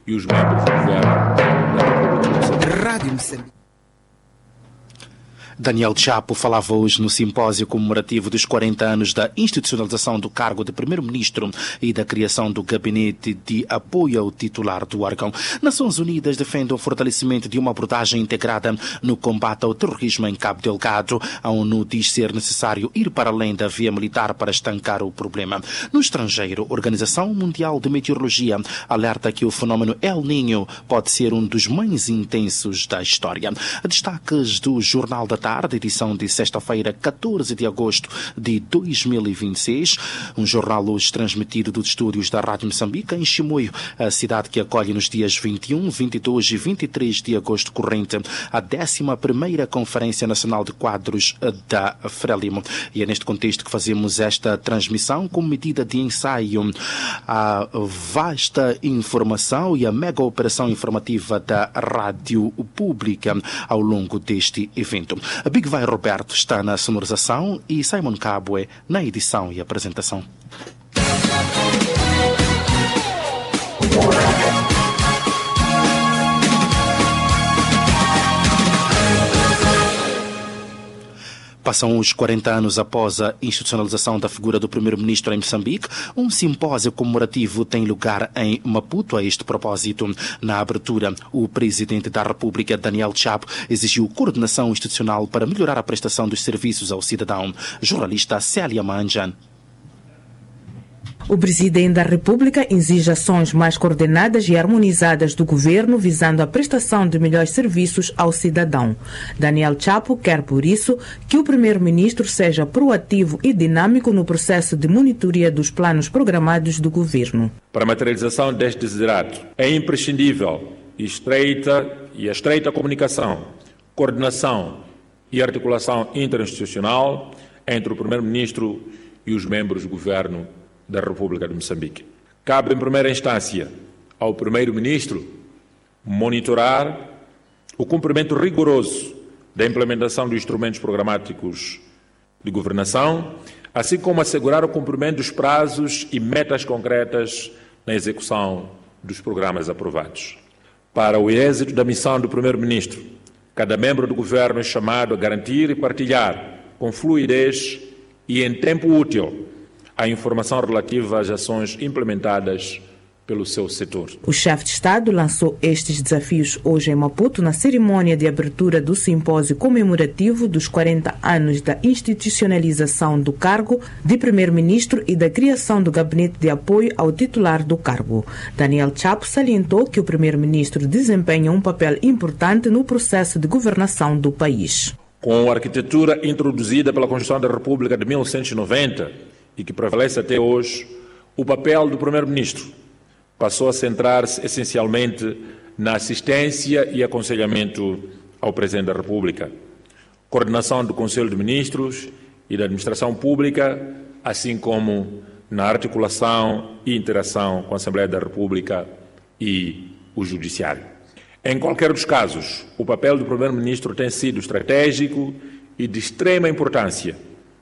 e os membros do governo da República de Moçambique. Rádio Moçambique. Daniel Chapo falava hoje no simpósio comemorativo dos 40 anos da institucionalização do cargo de primeiro-ministro e da criação do gabinete de apoio ao titular do órgão. Nações Unidas defendem o fortalecimento de uma abordagem integrada no combate ao terrorismo em Cabo Delgado. A ONU diz ser necessário ir para além da via militar para estancar o problema. No estrangeiro, a Organização Mundial de Meteorologia alerta que o fenómeno El Niño pode ser um dos mais intensos da história. Destaques do Jornal da Tarde, edição de sexta-feira, 14 de agosto de 2026. Um jornal hoje transmitido dos estúdios da Rádio Moçambique em Chimoio, a cidade que acolhe nos dias 21, 22 e 23 de agosto corrente a 11ª Conferência Nacional de Quadros da Frelimo. E é neste contexto que fazemos esta transmissão como medida de ensaio à vasta informação e a mega operação informativa da Rádio Pública ao longo deste evento. A Big Vai Roberto está na sonorização e Simon Cabue na edição e apresentação. Passam os 40 anos após a institucionalização da figura do primeiro-ministro em Moçambique. Um simpósio comemorativo tem lugar em Maputo a este propósito. Na abertura, o presidente da República, Daniel Chapo, exigiu coordenação institucional para melhorar a prestação dos serviços ao cidadão. Jornalista Célia Manjan. O Presidente da República exige ações mais coordenadas e harmonizadas do governo visando a prestação de melhores serviços ao cidadão. Daniel Chapo quer, por isso, que o Primeiro-Ministro seja proativo e dinâmico no processo de monitoria dos planos programados do governo. Para a materialização deste desiderato, é imprescindível a estreita comunicação, coordenação e articulação interinstitucional entre o Primeiro-Ministro e os membros do governo da República de Moçambique. Cabe, em primeira instância, ao Primeiro-Ministro monitorar o cumprimento rigoroso da implementação dos instrumentos programáticos de governação, assim como assegurar o cumprimento dos prazos e metas concretas na execução dos programas aprovados. Para o êxito da missão do Primeiro-Ministro, cada membro do governo é chamado a garantir e partilhar com fluidez e em tempo útil a informação relativa às ações implementadas pelo seu setor. O chefe de Estado lançou estes desafios hoje em Maputo na cerimônia de abertura do simpósio comemorativo dos 40 anos da institucionalização do cargo de primeiro-ministro e da criação do gabinete de apoio ao titular do cargo. Daniel Chapo salientou que o primeiro-ministro desempenha um papel importante no processo de governação do país. Com a arquitetura introduzida pela Constituição da República de 1990, e que prevalece até hoje, o papel do Primeiro-Ministro passou a centrar-se essencialmente na assistência e aconselhamento ao Presidente da República, coordenação do Conselho de Ministros e da Administração Pública, assim como na articulação e interação com a Assembleia da República e o Judiciário. Em qualquer dos casos, o papel do Primeiro-Ministro tem sido estratégico e de extrema importância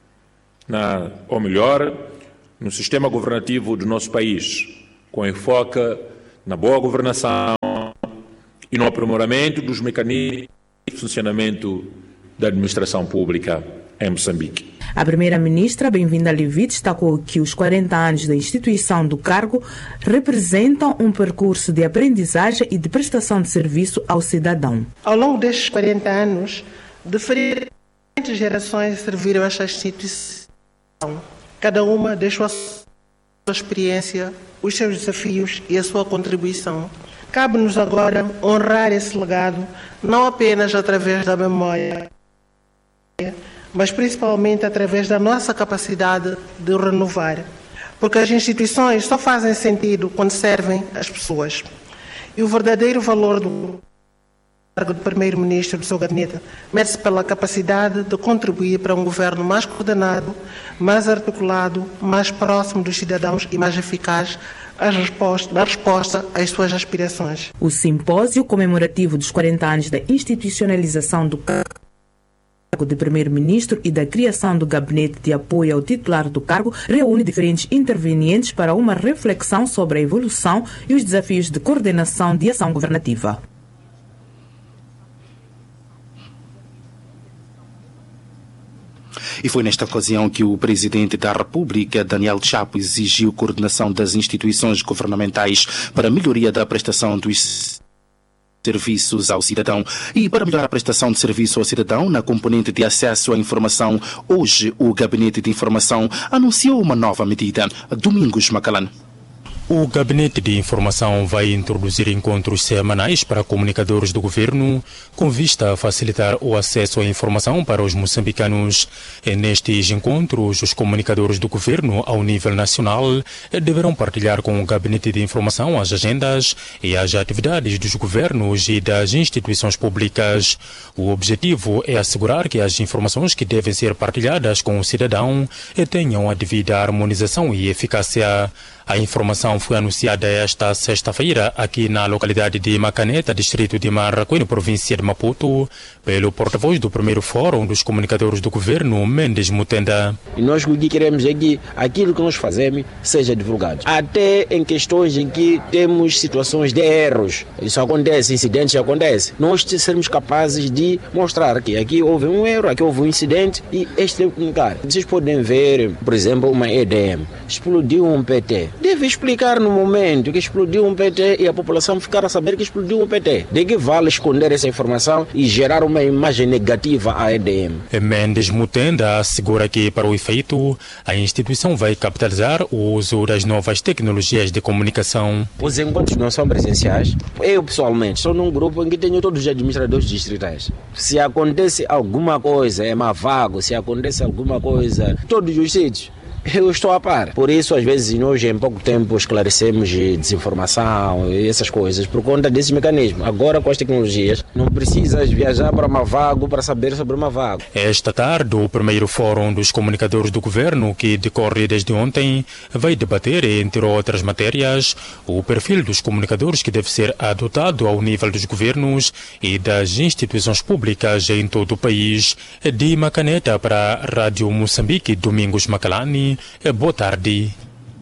no sistema governativo do nosso país, com enfoque na boa governação e no aprimoramento dos mecanismos de funcionamento da administração pública em Moçambique. A primeira-ministra, Bem-vinda Levi, destacou que os 40 anos da instituição do cargo representam um percurso de aprendizagem e de prestação de serviço ao cidadão. Ao longo destes 40 anos, diferentes gerações serviram esta instituição. Cada uma deixou a sua experiência, os seus desafios e a sua contribuição. Cabe-nos agora honrar esse legado, não apenas através da memória, mas principalmente através da nossa capacidade de renovar. Porque as instituições só fazem sentido quando servem as pessoas. E o verdadeiro valor do cargo de primeiro-ministro do seu gabinete mede-se pela capacidade de contribuir para um governo mais coordenado, mais articulado, mais próximo dos cidadãos e mais eficaz na resposta às suas aspirações. O simpósio comemorativo dos 40 anos da institucionalização do cargo de primeiro-ministro e da criação do gabinete de apoio ao titular do cargo reúne diferentes intervenientes para uma reflexão sobre a evolução e os desafios de coordenação de ação governativa. E foi nesta ocasião que o Presidente da República, Daniel Chapo, exigiu coordenação das instituições governamentais para a melhoria da prestação dos serviços ao cidadão. E para melhorar a prestação de serviço ao cidadão na componente de acesso à informação, hoje o Gabinete de Informação anunciou uma nova medida. Domingos Macalano. O Gabinete de Informação vai introduzir encontros semanais para comunicadores do governo, com vista a facilitar o acesso à informação para os moçambicanos. Nestes encontros, os comunicadores do governo, ao nível nacional, deverão partilhar com o Gabinete de Informação as agendas e as atividades dos governos e das instituições públicas. O objetivo é assegurar que as informações que devem ser partilhadas com o cidadão tenham a devida harmonização e eficácia. A informação foi anunciada esta sexta-feira aqui na localidade de Macaneta, distrito de Marraquém, província de Maputo, pelo porta-voz do primeiro Fórum dos Comunicadores do Governo, Mendes Mutenda. E nós o que queremos é que aquilo que nós fazemos seja divulgado. Até em questões em que temos situações de erros, isso acontece, incidentes acontecem. Nós sermos capazes de mostrar que aqui houve um erro, aqui houve um incidente e este deve comunicar. Vocês podem ver, por exemplo, uma EDM. Explodiu um PT. Deve explicar no momento que explodiu um PT e a população ficar a saber que explodiu um PT. De que vale esconder essa informação e gerar uma imagem negativa à EDM? Mendes Mutenda assegura que, para o efeito, a instituição vai capitalizar o uso das novas tecnologias de comunicação. Os encontros não são presenciais. Eu, pessoalmente, estou num grupo em que tenho todos os administradores distritais. Se acontece alguma coisa, é Mavago, se acontece alguma coisa, todos os sítios, eu estou a par. Por isso, às vezes, nós em pouco tempo esclarecemos desinformação e essas coisas por conta desse mecanismo. Agora, com as tecnologias, não precisas viajar para Mavago para saber sobre Mavago. Esta tarde, o primeiro Fórum dos Comunicadores do Governo, que decorre desde ontem, vai debater, entre outras matérias, o perfil dos comunicadores que deve ser adotado ao nível dos governos e das instituições públicas em todo o país. De Macaneta para a Rádio Moçambique, Domingos Macalani. Boa tarde.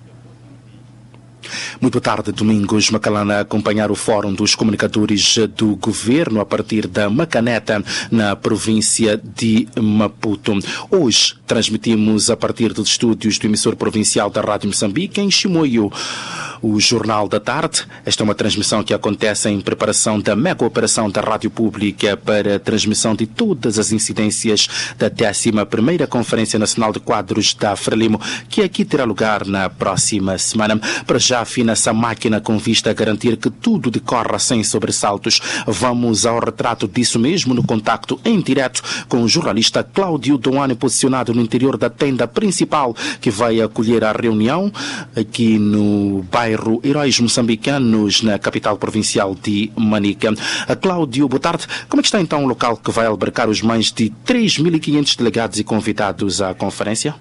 Muito boa tarde, Domingos Macalana, a acompanhar o Fórum dos Comunicadores do Governo a partir da Macaneta, na província de Maputo. Hoje transmitimos a partir dos estúdios do emissor provincial da Rádio Moçambique em Chimoio, o Jornal da Tarde. Esta é uma transmissão que acontece em preparação da mega operação da Rádio Pública para a transmissão de todas as incidências da 11ª Conferência Nacional de Quadros da Frelimo, que aqui terá lugar na próxima semana. Para já afina-se a máquina com vista a garantir que tudo decorra sem sobressaltos. Vamos ao retrato disso mesmo no contacto em direto com o jornalista Cláudio Doane, posicionado no interior da tenda principal que vai acolher a reunião aqui no bairro Heróis Moçambicanos, na capital provincial de Manica. Cláudio, boa tarde. Como é que está então o local que vai albergar os mais de 3.500 delegados e convidados à conferência?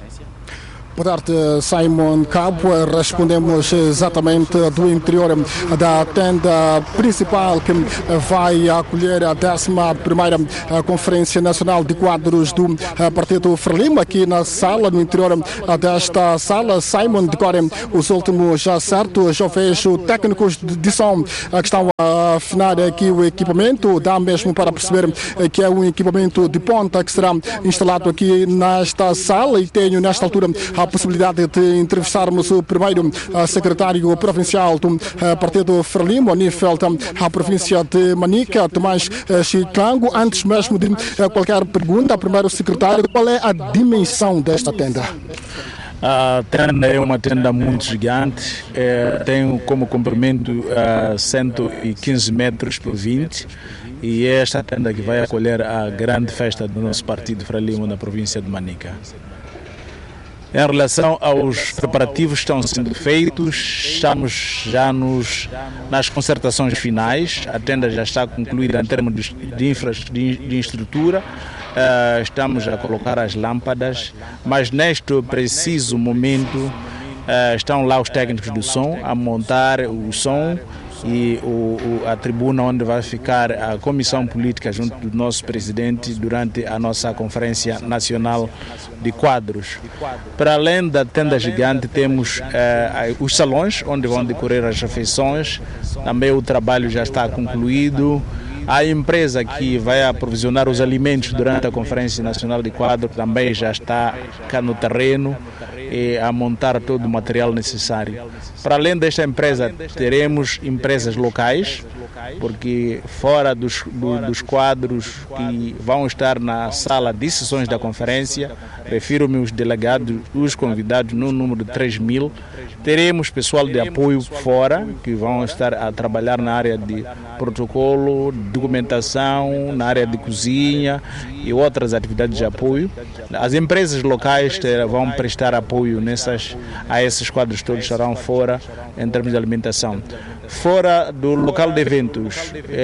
Boa tarde, Simon Cabo. Respondemos exatamente do interior da tenda principal que vai acolher a 11ª Conferência Nacional de Quadros do Partido Frelimo, aqui na sala, no interior desta sala. Simon, decore os últimos acertos. Já vejo técnicos de som que estão a afinar aqui o equipamento. Dá mesmo para perceber que é um equipamento de ponta que será instalado aqui nesta sala, e tenho nesta altura a possibilidade de entrevistarmos o primeiro secretário provincial do Partido Frelimo, a nível da província de Manica, Tomás Chiclango. Antes mesmo de qualquer pergunta, primeiro secretário, qual é a dimensão desta tenda? A tenda é uma tenda muito gigante, tem como comprimento 115 metros por 20, e é esta tenda que vai acolher a grande festa do nosso Partido Frelimo na província de Manica. Em relação aos preparativos que estão sendo feitos, estamos já nas concertações finais. A tenda já está concluída em termos de estrutura. Estamos a colocar as lâmpadas, mas neste preciso momento estão lá os técnicos do som a montar o som e a tribuna onde vai ficar a comissão política junto do nosso presidente durante a nossa Conferência Nacional de Quadros. Para além da tenda gigante, temos os salões onde vão decorrer as refeições. Também o trabalho já está concluído. A empresa que vai aprovisionar os alimentos durante a Conferência Nacional de Quadros também já está cá no terreno e a montar todo o material necessário. Para além desta empresa, teremos empresas locais, porque fora dos quadros que vão estar na sala de sessões da conferência, refiro-me os delegados, os convidados no número de 3.000, teremos pessoal de apoio fora, que vão estar a trabalhar na área de protocolo, documentação, na área de cozinha e outras atividades de apoio. As empresas locais vão prestar apoio a esses quadros todos, estarão fora em termos de alimentação. Fora do local de eventos,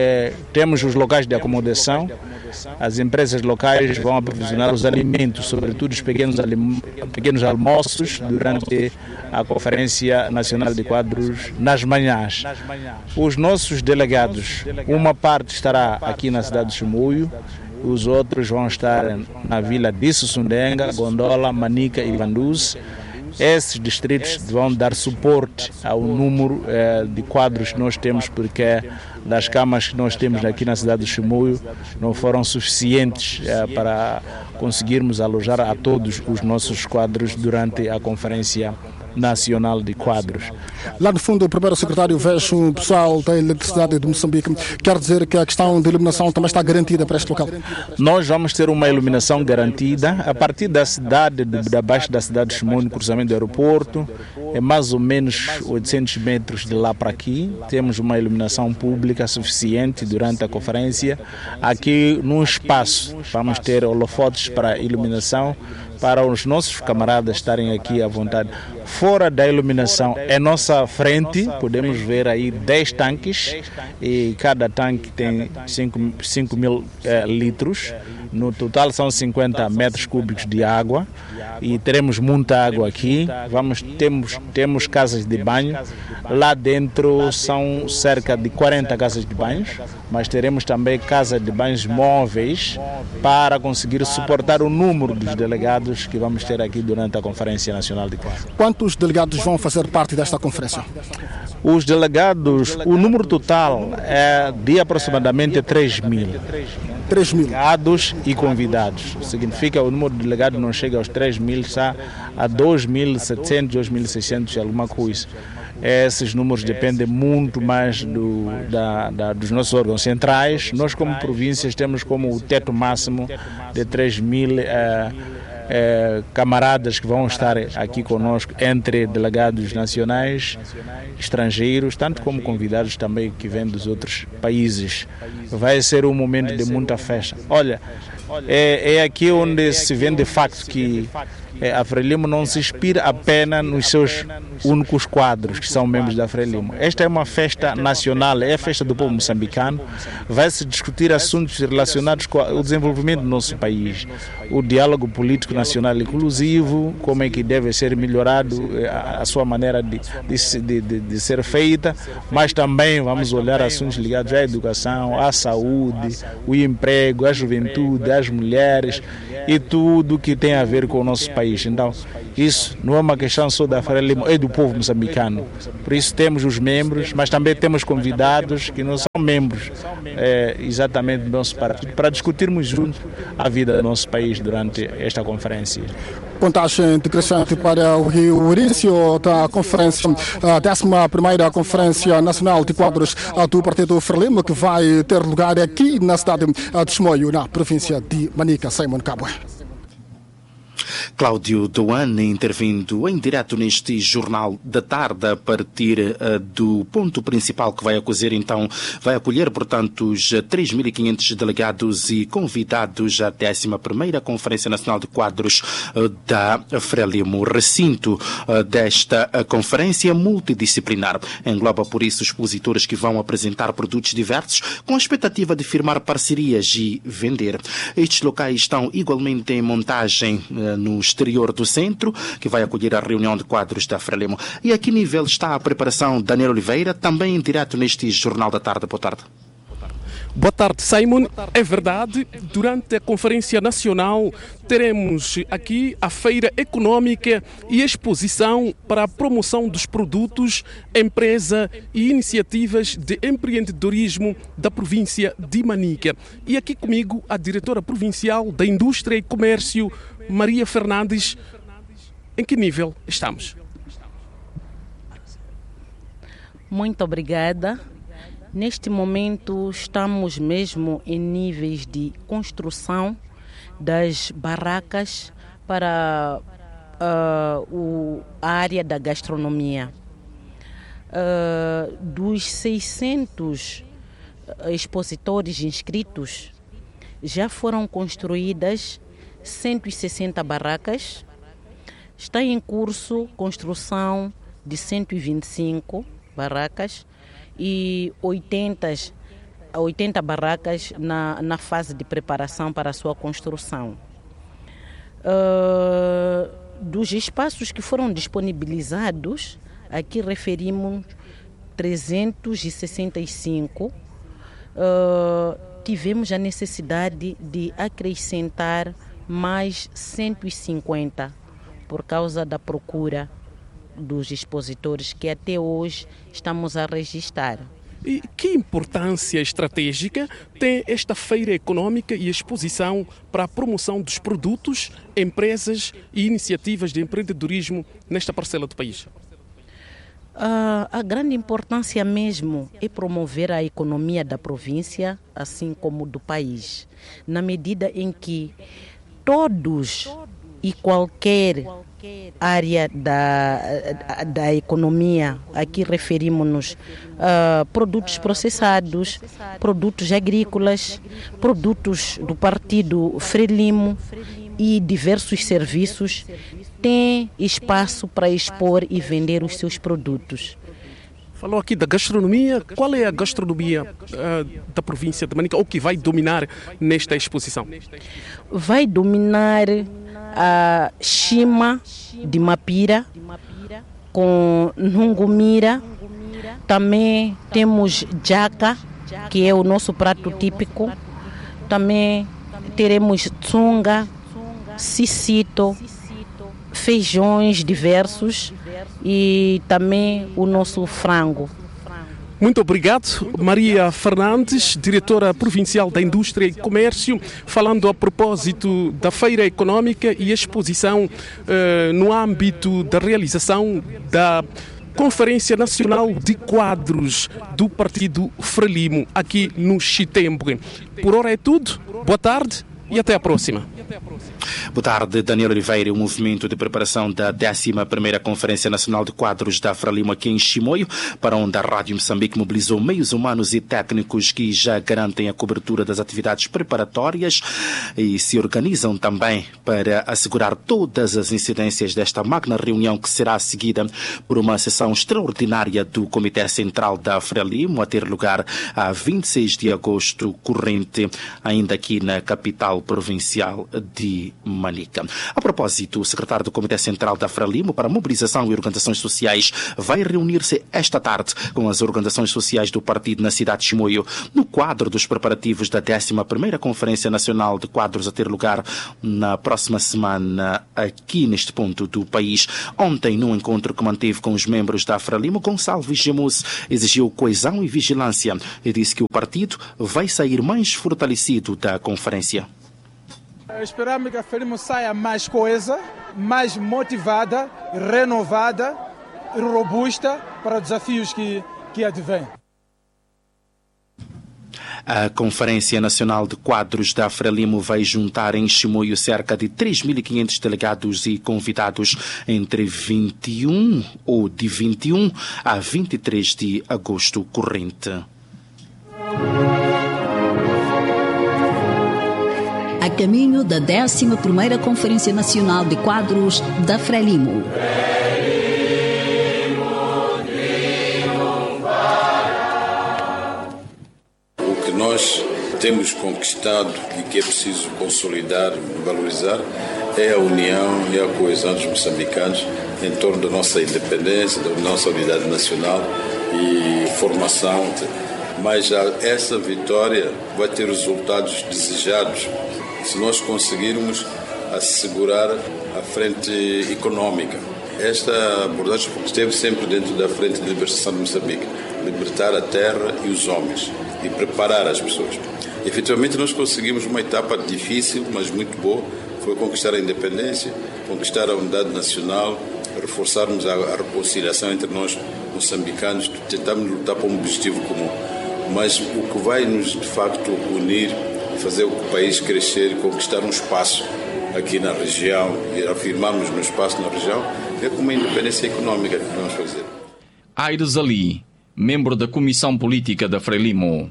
temos os locais de acomodação. As empresas locais vão aprovisionar os alimentos, sobretudo os pequenos almoços, durante a Conferência Nacional de Quadros nas manhãs. Os nossos delegados, uma parte estará aqui na cidade de Chimoio, os outros vão estar na vila de Sussundenga, Gondola, Manica e Vanduz. Esses distritos vão dar suporte ao número de quadros que nós temos, porque das camas que nós temos aqui na cidade de Chimoio não foram suficientes para conseguirmos alojar a todos os nossos quadros durante a Conferência Nacional de Quadros. Lá no fundo, o primeiro secretário vejo o pessoal da eletricidade de Moçambique. Quer dizer que a questão de iluminação também está garantida para este local? Nós vamos ter uma iluminação garantida a partir da cidade, abaixo da cidade de Chimoio, no cruzamento do aeroporto. É mais ou menos 800 metros de lá para aqui. Temos uma iluminação pública suficiente durante a conferência. Aqui num espaço vamos ter holofotes para iluminação, para os nossos camaradas estarem aqui à vontade. Fora da iluminação, em nossa frente, podemos ver aí 10 tanques e cada tanque tem 5.000 litros. No total são 50 metros cúbicos de água e teremos muita água aqui. Temos casas de banho. Lá dentro são cerca de 40 casas de banhos, mas teremos também casas de banhos móveis para conseguir suportar o número dos delegados que vamos ter aqui durante a Conferência Nacional de Quadros. Quantos delegados vão fazer parte desta conferência? Os delegados, o número total é de aproximadamente 3.000. 3.000 delegados e convidados. Significa que o número de delegados não chega aos 3.000, está a 2.700, 2.600 e alguma coisa. Esses números dependem muito mais dos nossos órgãos centrais. Nós, como províncias, temos como o teto máximo de 3.000 camaradas que vão estar aqui conosco, entre delegados nacionais, estrangeiros, tanto como convidados também que vêm dos outros países. Vai ser um momento de muita festa. Olha, é aqui onde se vê de facto que a Frelimo não se inspira apenas nos seus únicos quadros que são membros da Frelimo. Esta é uma festa nacional, é a festa do povo moçambicano. Vai-se discutir assuntos relacionados com o desenvolvimento do nosso país, o diálogo político nacional inclusivo, como é que deve ser melhorado a sua maneira de ser feita, mas também vamos olhar assuntos ligados à educação, à saúde, o emprego, à juventude, às mulheres e tudo que tem a ver com o nosso país. Então, isso não é uma questão só da Frelimo, é do povo moçambicano. Por isso temos os membros, mas também temos convidados que não são membros exatamente do nosso partido, para discutirmos juntos a vida do nosso país durante esta conferência. Contagem decrescente para o início da conferência, a 11ª Conferência Nacional de Quadros do Partido Frelimo, que vai ter lugar aqui na cidade de Chimoio, na província de Manica. Simon Cabwe. Cláudio Doane intervindo em direto neste Jornal da Tarde a partir do ponto principal que vai acolher, portanto, os 3.500 delegados e convidados à 11ª Conferência Nacional de Quadros da Frelimo. O recinto desta conferência multidisciplinar engloba, por isso, expositores que vão apresentar produtos diversos com a expectativa de firmar parcerias e vender. Estes locais estão igualmente em montagem no exterior do centro, que vai acolher a reunião de quadros da Frelimo. E a que nível está a preparação? Daniel Oliveira, também em direto neste Jornal da Tarde. Boa tarde. Boa tarde, Simon. É verdade, durante a Conferência Nacional teremos aqui a Feira Econômica e Exposição para a promoção dos produtos, empresa e iniciativas de empreendedorismo da província de Manica. E aqui comigo a diretora provincial da Indústria e Comércio, Maria Fernandes. Em que nível estamos? Muito obrigada. Neste momento estamos mesmo em níveis de construção das barracas para a área da gastronomia. Dos 600 expositores inscritos, já foram construídas 160 barracas. Está em curso construção de 125 barracas e 80 barracas na fase de preparação para a sua construção. Dos espaços que foram disponibilizados, aqui referimos 365. Tivemos a necessidade de acrescentar mais 150 por causa da procura dos expositores que até hoje estamos a registrar. E que importância estratégica tem esta feira econômica e exposição para a promoção dos produtos, empresas e iniciativas de empreendedorismo nesta parcela do país? A grande importância mesmo é promover a economia da província, assim como do país, na medida em que todos e qualquer área da economia, aqui referimos-nos a produtos processados, produtos agrícolas, produtos do Partido Frelimo e diversos serviços, tem espaço para expor e vender os seus produtos. Falou aqui da gastronomia. Qual é a gastronomia da província de Manica, ou que vai dominar nesta exposição? Vai dominar a Chima de Mapira, com Nhungumira. Também temos jaca, que é o nosso prato típico. Também teremos tsunga, cicito, feijões diversos e também o nosso frango. Muito obrigado, Maria Fernandes, diretora provincial da Indústria e Comércio, falando a propósito da Feira Econômica e Exposição no âmbito da realização da Conferência Nacional de Quadros do Partido Frelimo, aqui no Chitembre. Por hora é tudo, boa tarde e até a próxima. Boa tarde, Daniel Oliveira. O movimento de preparação da 11ª Conferência Nacional de Quadros da Frelimo aqui em Chimoio, para onde a Rádio Moçambique mobilizou meios humanos e técnicos que já garantem a cobertura das atividades preparatórias e se organizam também para assegurar todas as incidências desta magna reunião, que será seguida por uma sessão extraordinária do Comitê Central da Frelimo, a ter lugar a 26 de agosto corrente, ainda aqui na capital provincial de Manica. A propósito, o secretário do Comitê Central da Frelimo para a Mobilização e Organizações Sociais vai reunir-se esta tarde com as organizações sociais do partido na cidade de Chimoio, no quadro dos preparativos da 11ª Conferência Nacional de Quadros, a ter lugar na próxima semana aqui neste ponto do país. Ontem, num encontro que manteve com os membros da Frelimo, Gonçalves Gemus exigiu coesão e vigilância e disse que o partido vai sair mais fortalecido da conferência. Esperamos que a Frelimo saia mais coesa, mais motivada, renovada e robusta para os desafios que advêm. A Conferência Nacional de Quadros da Frelimo vai juntar em Chimoio cerca de 3.500 delegados e convidados entre 21 a 23 de agosto corrente. A caminho da 11ª Conferência Nacional de Quadros da Frelimo. O que nós temos conquistado e que é preciso consolidar e valorizar é a união e a coesão dos moçambicanos em torno da nossa independência, da nossa unidade nacional e formação. Mas essa vitória vai ter resultados desejados se nós conseguirmos assegurar a frente econômica. Esta abordagem esteve sempre dentro da frente de libertação de Moçambique, libertar a terra e os homens e preparar as pessoas. Efetivamente nós conseguimos uma etapa difícil, mas muito boa, foi conquistar a independência, conquistar a unidade nacional, reforçarmos a reconciliação entre nós moçambicanos, tentarmos lutar por um objetivo comum. Mas o que vai nos de facto unir, fazer o país crescer e conquistar um espaço aqui na região e afirmarmos no espaço na região é como a independência econômica que vamos fazer. Aires Ali, membro da Comissão Política da Frelimo.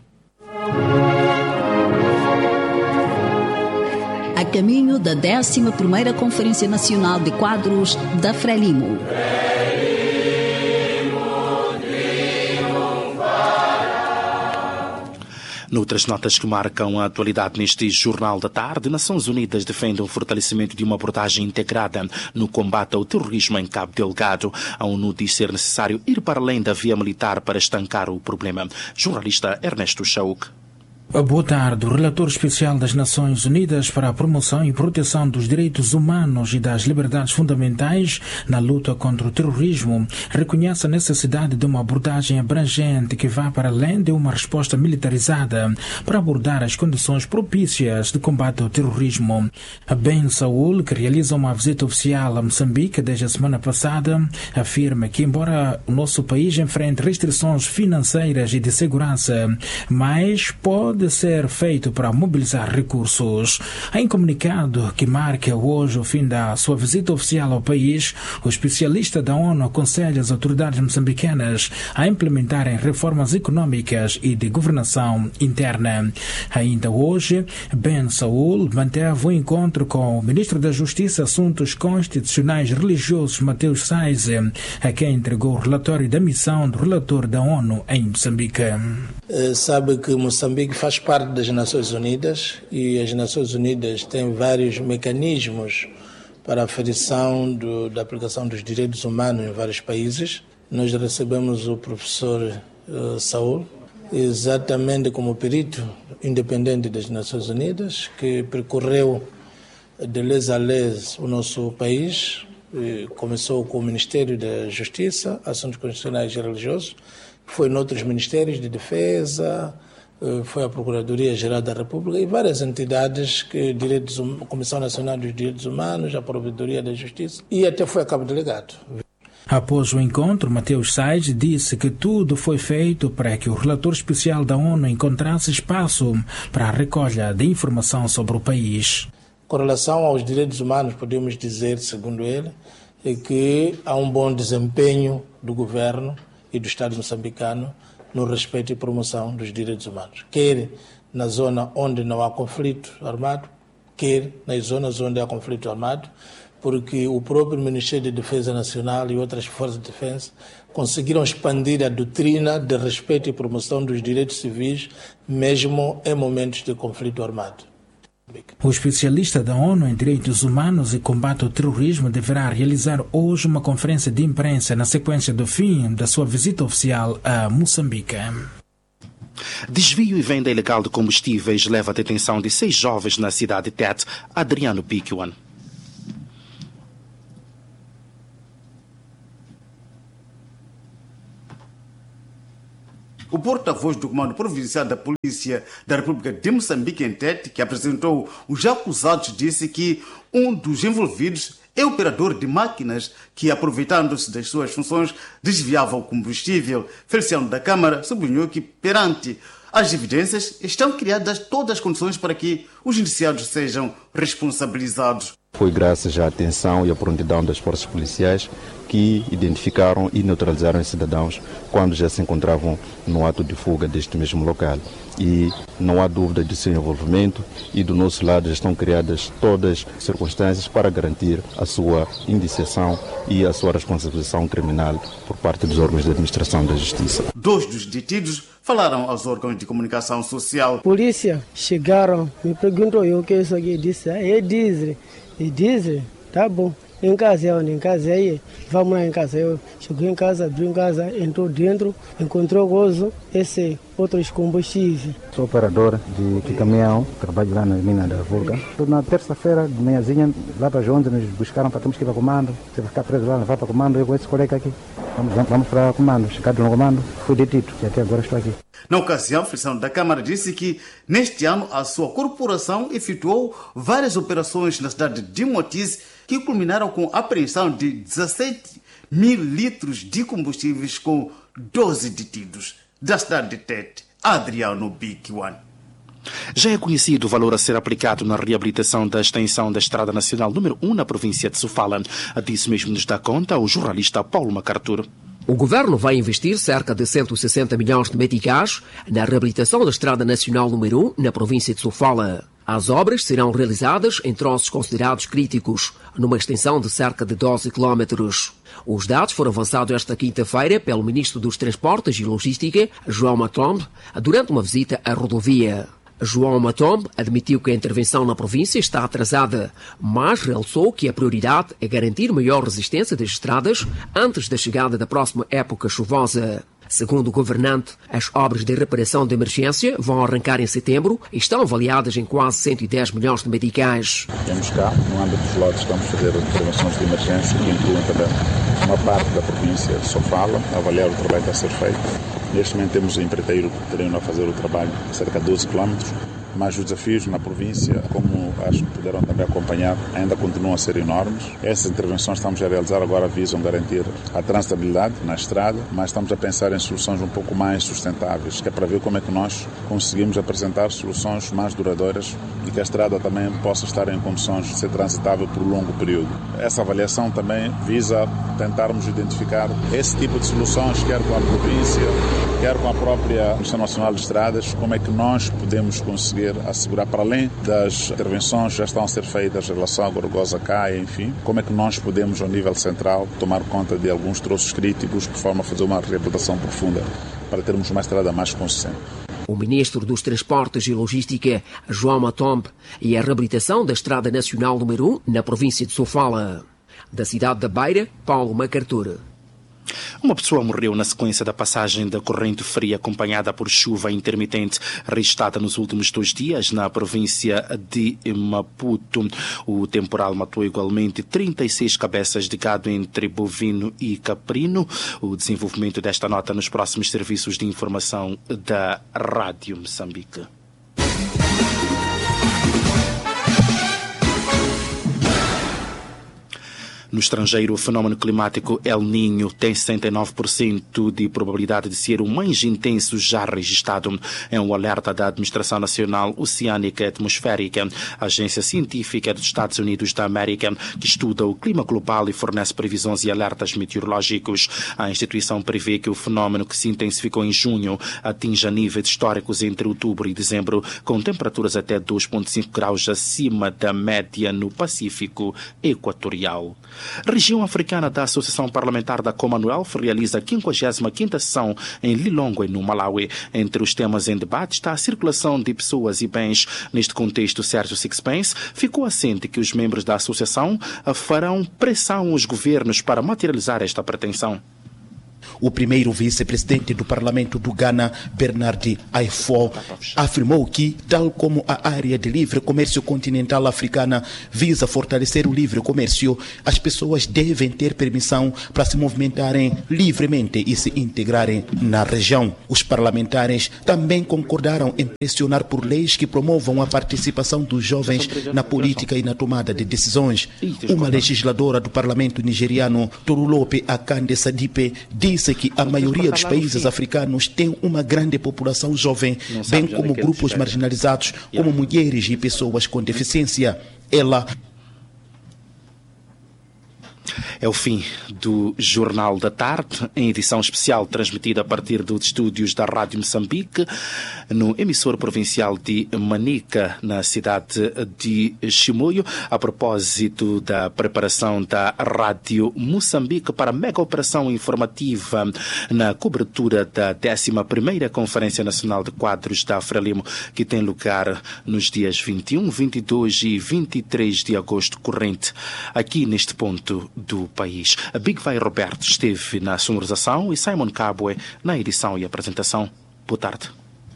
A caminho da 11ª Conferência Nacional de Quadros da Frelimo. Noutras notas que marcam a atualidade neste Jornal da Tarde, Nações Unidas defendem o fortalecimento de uma abordagem integrada no combate ao terrorismo em Cabo Delgado. A ONU diz ser necessário ir para além da via militar para estancar o problema. Jornalista Ernesto Chauk. Boa tarde. O relator especial das Nações Unidas para a promoção e proteção dos direitos humanos e das liberdades fundamentais na luta contra o terrorismo reconhece a necessidade de uma abordagem abrangente que vá para além de uma resposta militarizada para abordar as condições propícias de combate ao terrorismo. Ben Saul, que realiza uma visita oficial a Moçambique desde a semana passada, afirma que embora o nosso país enfrente restrições financeiras e de segurança, mas pode ser feito para mobilizar recursos. Em comunicado que marca hoje o fim da sua visita oficial ao país, o especialista da ONU aconselha as autoridades moçambicanas a implementarem reformas econômicas e de governação interna. Ainda hoje, Ben Saul manteve um encontro com o ministro da Justiça e Assuntos Constitucionais Religiosos, Mateus Sais, a quem entregou o relatório da missão do relator da ONU em Moçambique. Sabe que Moçambique faz parte das Nações Unidas e as Nações Unidas têm vários mecanismos para a aferição da aplicação dos direitos humanos em vários países. Nós recebemos o professor Saul, exatamente como perito independente das Nações Unidas, que percorreu de les a les o nosso país. Começou com o Ministério da Justiça, Assuntos Constitucionais e Religiosos, foi noutros ministérios de defesa, foi a Procuradoria-Geral da República e várias entidades, a Comissão Nacional dos Direitos Humanos, a Provedoria da Justiça e até foi a Cabo Delegado. Após o encontro, Mateus Sais disse que tudo foi feito para que o relator especial da ONU encontrasse espaço para a recolha de informação sobre o país. Com relação aos direitos humanos, podemos dizer, segundo ele, que há um bom desempenho do governo e do Estado moçambicano no respeito e promoção dos direitos humanos, quer na zona onde não há conflito armado, quer nas zonas onde há conflito armado, porque o próprio Ministério de Defesa Nacional e outras forças de defesa conseguiram expandir a doutrina de respeito e promoção dos direitos civis, mesmo em momentos de conflito armado. O especialista da ONU em Direitos Humanos e Combate ao Terrorismo deverá realizar hoje uma conferência de imprensa na sequência do fim da sua visita oficial a Moçambique. Desvio e venda ilegal de combustíveis leva à detenção de 6 jovens na cidade de Tete. Adriano Piquan. O porta-voz do Comando Provincial da Polícia da República de Moçambique, em Tete, que apresentou os acusados, disse que um dos envolvidos é operador de máquinas que, aproveitando-se das suas funções, desviava o combustível. Feliciano da Câmara sublinhou que, perante as evidências, estão criadas todas as condições para que os indiciados sejam responsabilizados. Foi graças à atenção e à prontidão das forças policiais que identificaram e neutralizaram os cidadãos quando já se encontravam no ato de fuga deste mesmo local. E não há dúvida de seu envolvimento e do nosso lado já estão criadas todas as circunstâncias para garantir a sua indiciação e a sua responsabilização criminal por parte dos órgãos de administração da justiça. 2 dos detidos falaram aos órgãos de comunicação social. Polícia chegaram, me perguntou o que isso aqui disse. Ele diz, E dizem, tá bom. Em casa é onde? Em casa é aí. Vamos lá em casa. Eu cheguei em casa, abri em casa, entrou dentro, encontrou gozo, esse outros combustíveis. Sou operador de caminhão, trabalho lá na mina da Vulca. Na terça-feira, de manhãzinha, lá para as 11, nos buscaram para termos que ir para comando. Se eu ficar preso lá, levar para comando, eu com esse colega aqui. Vamos para comando. Chegado no comando, fui detido e até agora estou aqui. Na ocasião, a Frissão da Câmara disse que neste ano a sua corporação efetuou várias operações na cidade de Moatize que culminaram com a apreensão de 17 mil litros de combustíveis com 12 detidos. Da cidade de Tete, Adriano Big One. Já é conhecido o valor a ser aplicado na reabilitação da extensão da Estrada Nacional número 1 na província de Sofala. Disso mesmo nos dá conta o jornalista Paulo MacArthur. O governo vai investir cerca de 160 milhões de meticais na reabilitação da Estrada Nacional número 1 na província de Sofala. As obras serão realizadas em troços considerados críticos, numa extensão de cerca de 12 quilómetros. Os dados foram avançados esta quinta-feira pelo Ministro dos Transportes e Logística, João Matombe, durante uma visita à rodovia. João Matombe admitiu que a intervenção na província está atrasada, mas realçou que a prioridade é garantir maior resistência das estradas antes da chegada da próxima época chuvosa. Segundo o governante, as obras de reparação de emergência vão arrancar em setembro e estão avaliadas em quase 110 milhões de meticais. Temos cá, no âmbito dos lotes, estamos a fazer intervenções de emergência que incluem também uma parte da província de Sofala, avaliar o trabalho que está a ser feito. Neste momento temos o empreiteiro que teriam a fazer o trabalho cerca de 12 quilómetros, mas os desafios na província, como acho que puderam também acompanhar, ainda continuam a ser enormes. Essas intervenções que estamos a realizar agora visam garantir a transitabilidade na estrada, mas estamos a pensar em soluções um pouco mais sustentáveis, que é para ver como é que nós conseguimos apresentar soluções mais duradouras e que a estrada também possa estar em condições de ser transitável por um longo período. Essa avaliação também visa tentarmos identificar esse tipo de soluções, quer com a província, quer com a própria Comissão Nacional de Estradas, como é que nós podemos conseguir assegurar, para além das intervenções que já estão a ser feitas em relação à Gorgosa Caia, enfim, como é que nós podemos, ao nível central, tomar conta de alguns troços críticos, de forma a fazer uma reabilitação profunda, para termos uma estrada mais consistente. O Ministro dos Transportes e Logística, João Matombe, e a reabilitação da Estrada Nacional número 1 na província de Sofala. Da cidade da Beira, Paulo MacArthur. Uma pessoa morreu na sequência da passagem da corrente fria acompanhada por chuva intermitente registrada nos últimos 2 dias na província de Maputo. O temporal matou igualmente 36 cabeças de gado entre bovino e caprino. O desenvolvimento desta nota nos próximos serviços de informação da Rádio Moçambique. No estrangeiro, o fenómeno climático El Niño tem 69% de probabilidade de ser o mais intenso já registrado. É um alerta da Administração Nacional Oceânica e Atmosférica, agência científica dos Estados Unidos da América, que estuda o clima global e fornece previsões e alertas meteorológicos. A instituição prevê que o fenómeno, que se intensificou em junho, atinja níveis históricos entre outubro e dezembro, com temperaturas até 2,5 graus acima da média no Pacífico Equatorial. Região Africana da Associação Parlamentar da Commonwealth realiza a 55ª sessão em Lilongwe, no Malawi. Entre os temas em debate está a circulação de pessoas e bens. Neste contexto, Sérgio Sixpence ficou assente que os membros da associação farão pressão aos governos para materializar esta pretensão. O primeiro vice-presidente do Parlamento do Ghana, Bernard Aifo, afirmou que, tal como a área de livre comércio continental africana visa fortalecer o livre comércio, as pessoas devem ter permissão para se movimentarem livremente e se integrarem na região. Os parlamentares também concordaram em pressionar por leis que promovam a participação dos jovens na política e na tomada de decisões. Uma legisladora do Parlamento nigeriano, Torulope Akande Sadipe, disse que a maioria dos países africanos tem uma grande população jovem, bem como grupos marginalizados, como mulheres e pessoas com deficiência. Ela É o fim do Jornal da Tarde, em edição especial transmitida a partir dos estúdios da Rádio Moçambique, no emissor provincial de Manica, na cidade de Chimoio, a propósito da preparação da Rádio Moçambique para a mega operação informativa na cobertura da 11ª Conferência Nacional de Quadros da Frelimo, que tem lugar nos dias 21, 22 e 23 de agosto corrente, aqui neste ponto do país. A Big Vai Roberto esteve na sonorização e Simon Cabwe na edição e apresentação. Boa tarde.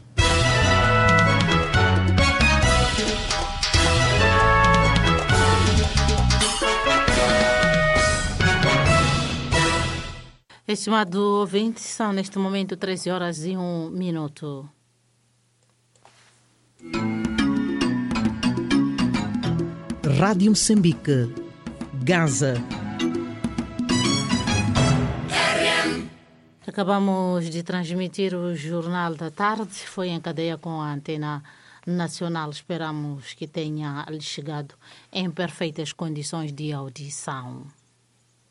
Estimado ouvinte, são neste momento 13 horas e 1 minuto. Rádio Moçambique, Gaza. Acabamos de transmitir o Jornal da Tarde, foi em cadeia com a Antena Nacional. Esperamos que tenha lhe chegado em perfeitas condições de audição.